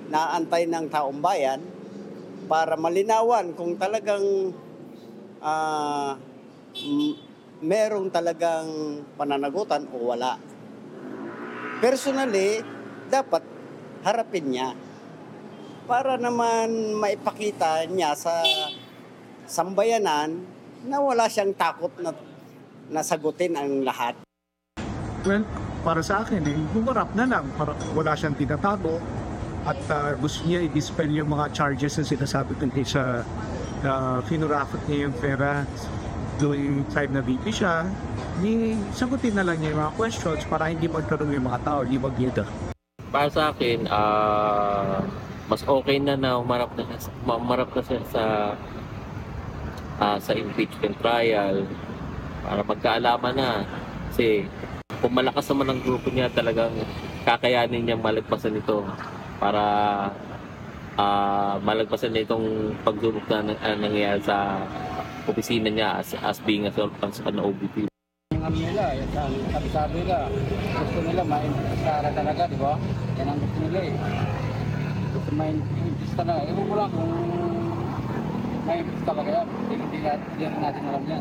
naantay ng taong bayan para malinawan kung talagang ah, m- merong talagang pananagutan o wala. Personally, dapat harapin niya para naman maipakita niya sa sambayanan na wala siyang takot na sagutin ang lahat. Well, para sa akin, humarap na lang. Para wala siyang tinatago at gusto niya i-dispel yung mga charges na sinasabi ko sa kinurakot niya yung pera doing time na VP siya. Sagutin na lang niya yung mga questions para hindi magkaroon yung mga tao, hindi mag-leader. Para sa akin, mas okay na umarap na siya sa impeachment trial para magkaalaman na. Kasi kung malakas naman ang grupo niya, talagang kakayanin niya malagpasan ito para malagpasan niya itong pagdurog na nangyayari sa opisina niya as being a OBP. Yung ano nila, sabi nila, gusto nila ma-impistara talaga, di ba? Yan ang gusto nila eh. Gusto ma-impista na. Ewan ko lang kung ma-impista ba kaya, hindi natin alam yan.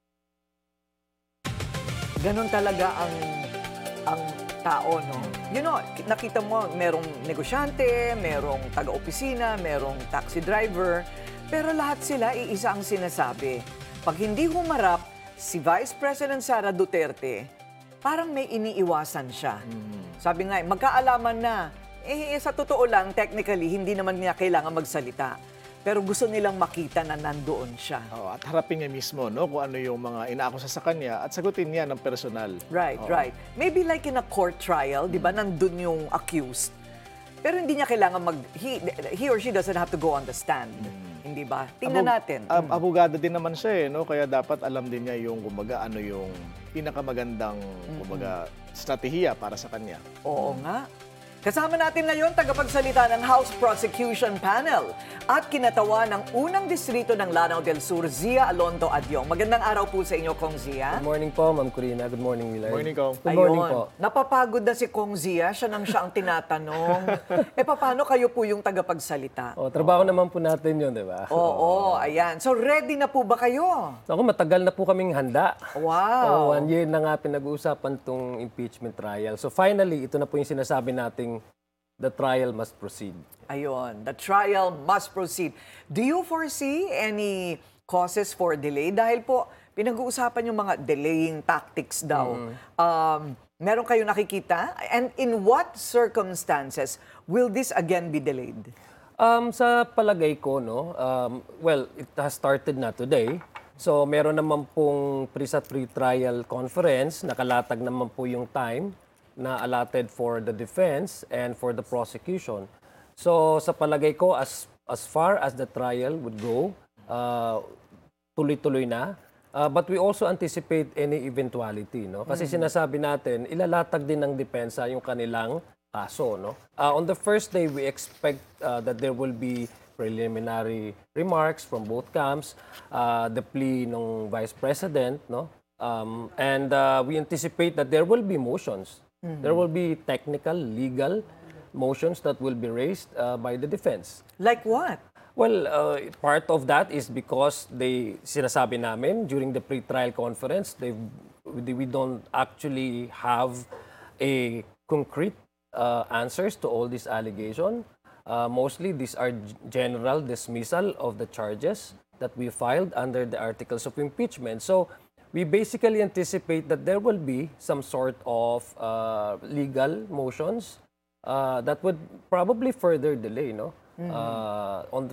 Ganon talaga ang tao, no? You know, nakita mo, merong negosyante, merong taga-opisina, merong taxi driver, pero lahat sila iisa ang sinasabi. Pag hindi humarap si Vice President Sara Duterte, parang may iniiwasan siya. Sabi nga, magkaalaman na. Sa totoo lang, technically, hindi naman niya kailangan magsalita. Pero gusto nilang makita na nandoon siya. At harapin niya mismo, no, kung ano yung mga inaakusa sa kanya at sagutin niya ng personal. Right, right. Maybe like in a court trial, di ba, nandun yung accused. Pero hindi niya kailangan he or she doesn't have to go on the stand. Hindi ba? Tingnan natin. Abogado din naman siya, no? Kaya dapat alam din niya yung, kumbaga, ano yung pinakamagandang, kumbaga, strategiya para sa kanya. Oo nga. Kasama natin ngayon tagapagsalita ng House Prosecution Panel at kinatawa ng unang distrito ng Lanao del Sur, Zia Alonto Adyong. Magandang araw po sa inyo, Kong Zia. Good morning po, Ma'am Corina. Good morning, Willard. Morning, Kong. Good morning po. Napapagod na si Kong Zia. Siya ang tinatanong. Paano kayo po yung tagapagsalita? Trabaho naman po natin yun, di ba? Oo, ayan. So, ready na po ba kayo? Ako, matagal na po kaming handa. Wow. 1 year na nga pinag-uusapan tong impeachment trial. So, finally, ito na po yung sinasabi nating the trial must proceed. Ayun, the trial must proceed. Do you foresee any causes for delay? Dahil po, pinag-uusapan yung mga delaying tactics daw. Meron kayo nakikita? And in what circumstances will this again be delayed? Sa palagay ko, no, well, it has started na today. So, meron naman pong pre-trial conference, nakalatag naman po yung time na allotted for the defense and for the prosecution. So, sa palagay ko, as far as the trial would go, tuloy-tuloy na. But we also anticipate any eventuality, no? Kasi sinasabi natin, ilalatag din ng depensa yung kanilang kaso, no? On the first day, we expect that there will be preliminary remarks from both camps, the plea ng Vice President, no? And we anticipate that there will be motions. There will be technical, legal motions that will be raised by the defense. Like what? Well, part of that is because sinasabi namin during the pre-trial conference, we don't actually have a concrete answers to all these allegations. Mostly, these are general dismissal of the charges that we filed under the articles of impeachment. So, we basically anticipate that there will be some sort of legal motions that would probably further delay, no, on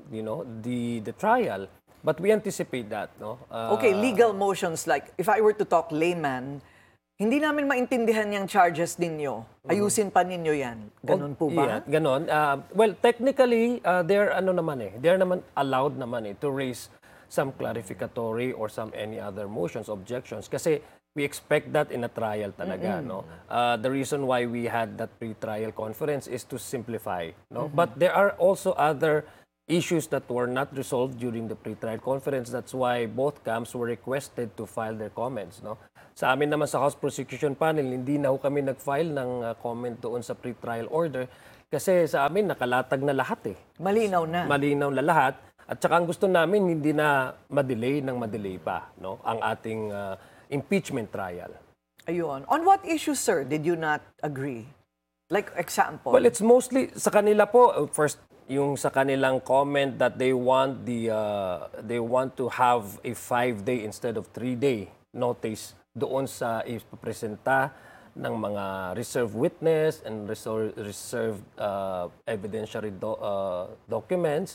the trial. But we anticipate that, no. Okay, legal motions like if I were to talk layman, hindi namin maintindihan yung charges ninyo. Ayusin pa ninyo yan. Ganon po ba? Yeah, ganon. Well, technically, they're naman allowed naman to raise some clarificatory or any other motions, objections. Kasi we expect that in a trial talaga, no? The reason why we had that pre-trial conference is to simplify, no? But there are also other issues that were not resolved during the pre-trial conference. That's why both camps were requested to file their comments, no? Sa amin naman sa House Prosecution Panel, hindi na kami nag-file ng comment doon sa pre-trial order Kasi sa amin, nakalatag na lahat eh. Malinaw na. Malinaw na lahat. At saka ang gusto namin, hindi na madelay pa, no? Ang ating impeachment trial. Ayun. On what issues, sir, did you not agree? Like example. Well, it's mostly sa kanila po. First, yung sa kanilang comment that they want to have a 5-day instead of 3-day notice doon sa ipapresenta ng mga reserved witness and reserved evidentiary documents.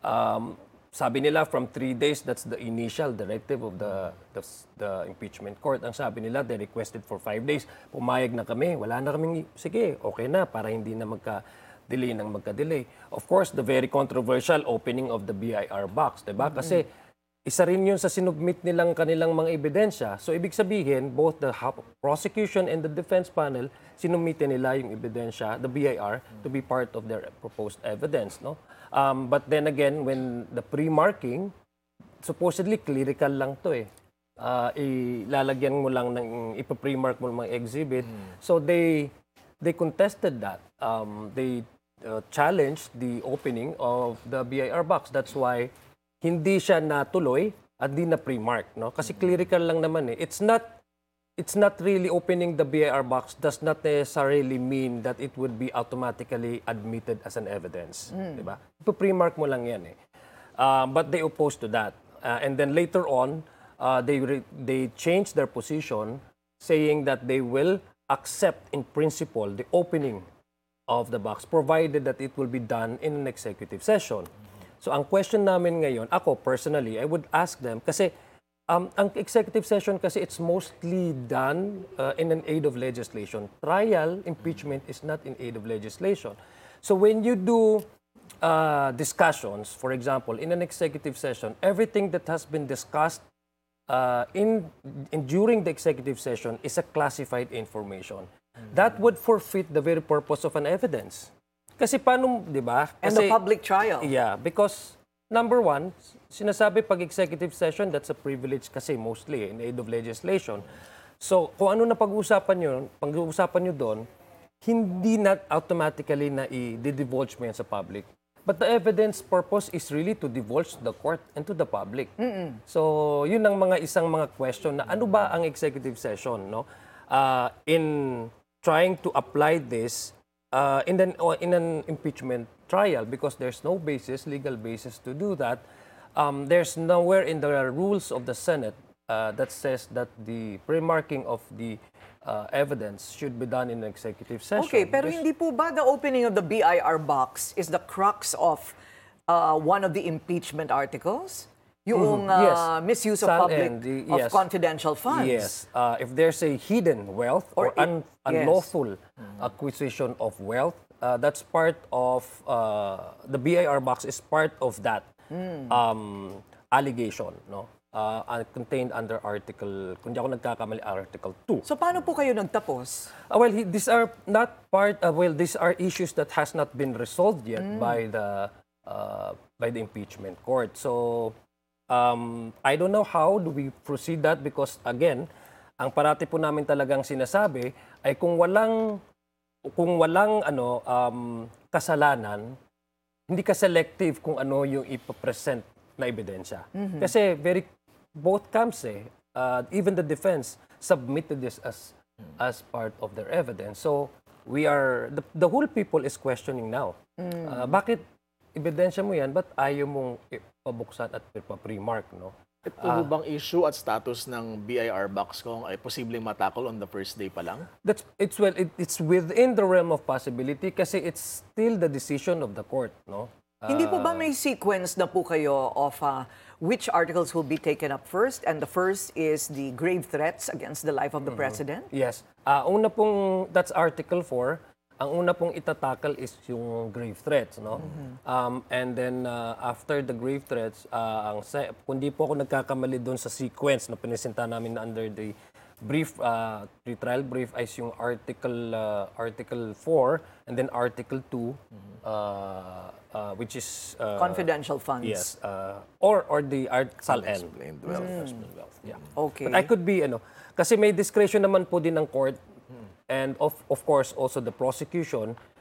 Sabi nila from 3 days, that's the initial directive of the impeachment court. Ang sabi nila, they requested for 5 days. Pumayag na kami. Wala na kaming, sige, okay na para hindi na magka-delay ng magka-delay. Of course, the very controversial opening of the BIR box, diba? Kasi isa rin yun sa sinubmit nilang kanilang mga ebidensya. So, ibig sabihin, both the prosecution and the defense panel, sinumite nila yung ebidensya, the BIR, to be part of their proposed evidence, no? But then again, when the pre-marking, supposedly clerical lang to eh. Ilalagyan mo lang ng ipa-pre-mark mo ng mga exhibit. So they contested that. They challenged the opening of the BIR box. That's why hindi siya natuloy at di na pre-mark, no? Kasi clerical lang naman eh. It's not really opening the BIR box does not necessarily mean that it would be automatically admitted as an evidence. Diba? Ipa-pre-mark mo lang yan eh. But they opposed to that. And then later on, they changed their position saying that they will accept in principle the opening of the box provided that it will be done in an executive session. So ang question namin ngayon, ako personally, I would ask them kasi ang executive session kasi it's mostly done in an aid of legislation. Trial, impeachment is not in aid of legislation. So when you do discussions, for example, in an executive session, everything that has been discussed during the executive session is a classified information. That would forfeit the very purpose of an evidence. Kasi paano, di ba? And the public trial. Yeah, because number one, sinasabi pag executive session, that's a privilege kasi mostly in aid of legislation. So, kung ano na pag-uusapan nyo doon, hindi na automatically na i-divulge mo yan sa public. But the evidence purpose is really to divulge to the court and to the public. So, yun ang isang mga question na ano ba ang executive session, no? In trying to apply this in an impeachment trial, because there's no legal basis to do that. There's nowhere in the rules of the Senate that says that the pre-marking of the evidence should be done in an executive session. Okay, pero hindi po ba the opening of the BIR box is the crux of one of the impeachment articles? Yung Yes. misuse of Yes. confidential funds. Yes. If there's a hidden wealth or Yes. unlawful acquisition of wealth, that's part of the BIR box is part of that allegation, no? Contained under Article, kung di ako nagkakamali, Article 2. So paano po kayo nagtapos? These are not these are issues that has not been resolved yet by the impeachment court. So I don't know how do we proceed that, because again, ang parati po namin talagang sinasabi ay kung walang kasalanan, hindi ka selective kung ano yung ipapresent na ebidensya. Kasi both camps even the defense submitted this as part of their evidence. So we are the whole people is questioning now. Bakit ebidensya mo yan, ba't ayaw mong pabuksan at pa-pre-mark, no? Ito bang issue at status ng BIR box kung ay posibleng matakol on the first day pa lang? It's within the realm of possibility kasi it's still the decision of the court, no? Hindi po ba may sequence na po kayo of which articles will be taken up first? And the first is the grave threats against the life of the president? Yes. That's Article 4. Ang una pong itatakal is yung grave threats, no? And then after the grave threats, kung di po ako nagkakamali doon sa sequence na pinisenta namin under the brief, pre-trial brief, ay yung Article 4 and then Article 2, which is Confidential funds. yes, or the SALN. Explained well. Wealth. Yeah. Okay. But I could be kasi may discretion naman po din ng court and of course also the prosecution